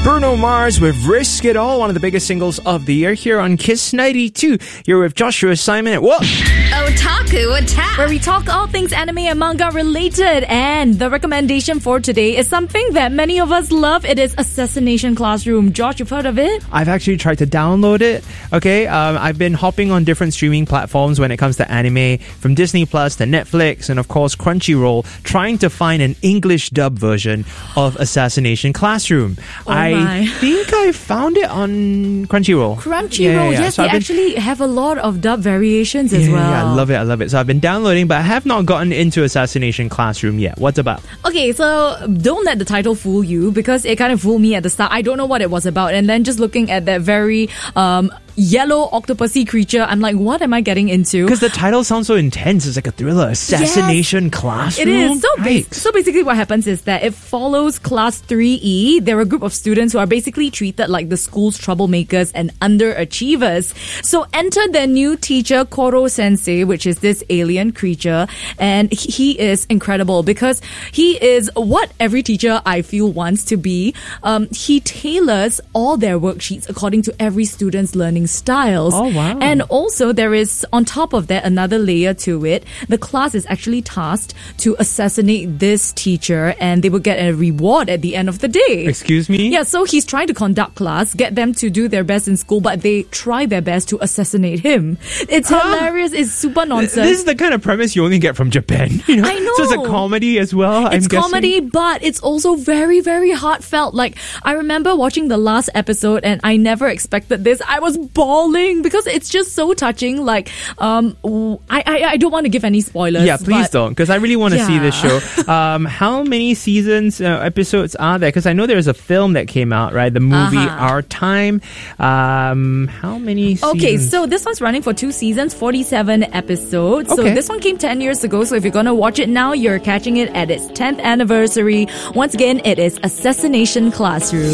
Bruno Mars with Risk It All, one of the biggest singles of the year here on Kiss 92. You're with Joshua Simon at what? Otaku Attack, where we talk all things anime and manga related. And the recommendation for today is something that many of us love. It is Assassination Classroom. Josh, you've heard of it? I've actually tried to download it. Okay, I've been hopping on different streaming platforms when it comes to anime, from Disney Plus to Netflix and of course Crunchyroll, trying to find an English dub version of Assassination Classroom. I think I found it on Crunchyroll. Crunchyroll, yes, so they actually have a lot of dub variations as well. Yeah, I love it. So I've been downloading, but I have not gotten into Assassination Classroom yet. What's about? Okay, so don't let the title fool you, because it kind of fooled me at the start. I don't know what it was about, and then just looking at that very yellow octopusy creature, I'm like, what am I getting into? Because the title sounds so intense. It's like a thriller. Assassination Classroom. It is. So basically what happens is that it follows Class 3E. They're a group of students who are basically treated like the school's troublemakers and underachievers. So enter their new teacher, Koro Sensei, which is this alien creature. And he is incredible because he is what every teacher I feel wants to be. He tailors all their worksheets according to every student's learning styles. Oh, wow. And also there is, on top of that, another layer to it. The class is actually tasked to assassinate this teacher, and they will get a reward at the end of the day. Excuse me? Yeah, so he's trying to conduct class, get them to do their best in school, but they try their best to assassinate him. It's hilarious. It's super nonsense. This is the kind of premise you only get from Japan. You know? I know. So it's a comedy as well, It's I'm guessing. comedy, but it's also very, very heartfelt. Like, I remember watching the last episode and I never expected this. I was bawling because it's just so touching. Like, I don't want to give any spoilers. Yeah, please don't, because I really want to see this show. How many seasons, episodes are there? Because I know there's a film that came out, right? The movie Our Time. How many seasons? Okay, so this one's running for 2 seasons, 47 episodes. So this one came 10 years ago. So if you're going to watch it now, you're catching it at its 10th anniversary. Once again, it is Assassination Classroom.